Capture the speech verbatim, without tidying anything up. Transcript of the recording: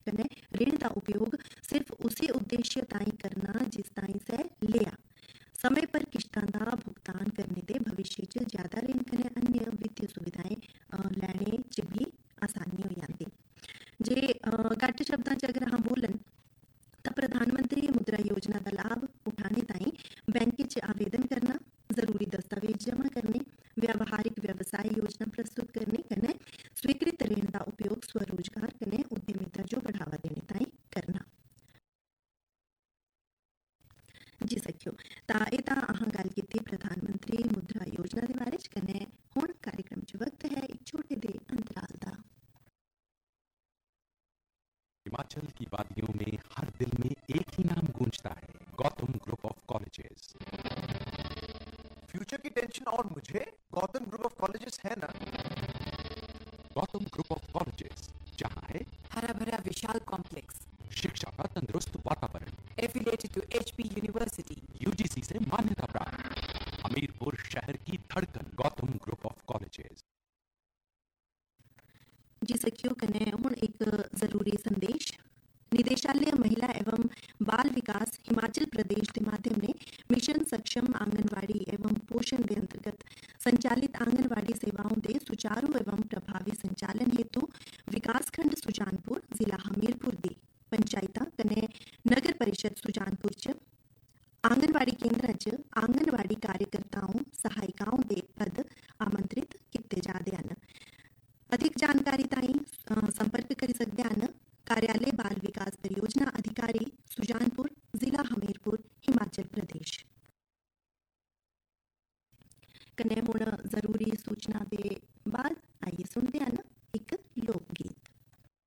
कने ऋण का उपयोग सिर्फ उसी उद्देश्य ताईं करना जिस ताईं से लिया। समय पर किश्तां दा भुगतान करने ते भविष्य च ज्यादा ऋण कने अन्य वित्तीय सुविधाएं लैने च भी आसानी हो जाती। जे घट शब्दां च अगर हम बोलन तो प्रधानमंत्री मुद्रा योजना का लाभ उठाने ताईं बैंक च आवेदन करना, जरूरी दस्तावेज जमा करने, व्यावहारिक व्यवसाय योजना प्रस्तुत करने कने स्वीकृत ऋण का उपयोग स्वरोजगार कने उद्यमिता जो बढ़ावा देने ताईं करना। जी सखियो, ता एता अहां गल कीती प्रधानमंत्री मुद्रा योजना दे बारे च कने हुण कार्यक्रम च वक्त है एक छोटे दे अंतराल दा। हिमाचल की वादियों में हर दिल में एक ही नाम गूंजता है, Gautam group of colleges. Future की टेंशन और मुझे गौतम ग्रुप ऑफ कॉलेजेस है ना। गौतम ग्रुप ऑफ कॉलेजेस, जहां है हरा भरा विशाल कॉम्प्लेक्स, शिक्षा का तंदुरुस्त वातावरण, affiliated to HP university, UGC से मान्यता प्राप्त, हमीरपुर शहर की धड़कन, गौतम ग्रुप ऑफ कॉलेजेस। जी सखियों, कने हुण एक जरूरी संदेश। निदेशालय महिला एवं बाल विकास हिमाचल प्रदेश के माध्यम ने मिशन सक्षम आंगनवाड़ी एवं पोषण के अंतर्गत संचालित आंगनवाड़ी सेवाओं के सुचारू एवं प्रभावी संचालन हेतु विकासखंड सुजानपुर, जिला हमीरपुर दी पंचायत कने नगर परिषद सुजानपुर च आंगनवाड़ी केंद्र च आंगनवाड़ी कार्यकर्ताओं सहायिकाओं के पद आमंत्रित किए जाते हैं। अधिक जानकारी ताईं संपर्क कर सकते हैं कार्यालय बाल विकास परियोजना